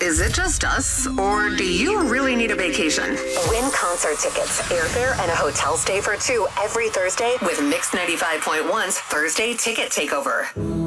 Is it just us, or do you really need a vacation? Win concert tickets, airfare, and a hotel stay for two every Thursday with Mix 95.1's Thursday Ticket Takeover.